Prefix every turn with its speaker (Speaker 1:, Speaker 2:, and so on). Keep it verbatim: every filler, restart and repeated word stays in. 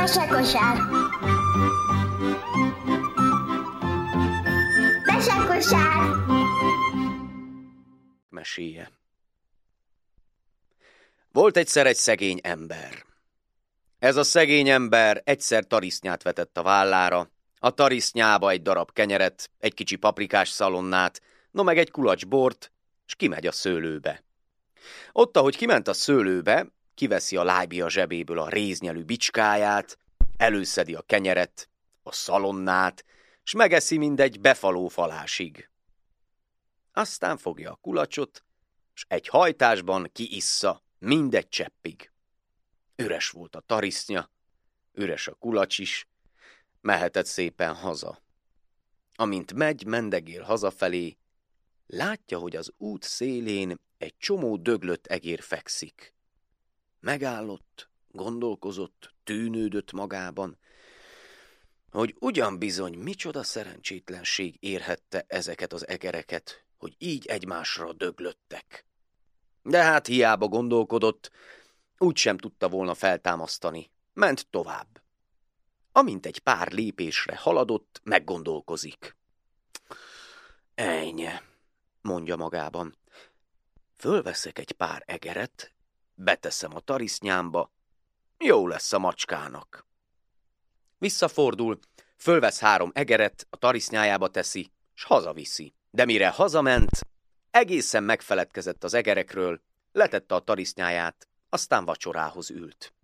Speaker 1: Mesekosár. Mesekosár.
Speaker 2: Meséje. Volt egyszer egy szegény ember. Ez a szegény ember egyszer tarisznyát vetett a vállára, a tarisznyába egy darab kenyeret, egy kicsi paprikás szalonnát, no meg egy kulacs bort, s kimegy a szőlőbe. Ott, ahogy kiment a szőlőbe, kiveszi a lábia zsebéből a réznyelű bicskáját, előszedi a kenyeret, a szalonnát, s megeszi mindegy befaló falásig. Aztán fogja a kulacsot, s egy hajtásban kiissza mindegy cseppig. Üres volt a tarisznya, üres a kulacs is, mehetett szépen haza. Amint megy, mendegél hazafelé, látja, hogy az út szélén egy csomó döglött egér fekszik. Megállott, gondolkozott, tűnődött magában, hogy ugyan bizony micsoda szerencsétlenség érhette ezeket az egereket, hogy így egymásra döglöttek. De hát hiába gondolkodott, úgysem tudta volna feltámasztani, ment tovább. Amint egy pár lépésre haladott, meggondolkozik. Ejnye, mondja magában, fölveszek egy pár egeret, beteszem a tarisznyámba, jó lesz a macskának. Visszafordul, fölvesz három egeret, a tarisznyájába teszi, s hazaviszi. De mire hazament, egészen megfeledkezett az egerekről, letette a tarisznyáját, aztán vacsorához ült.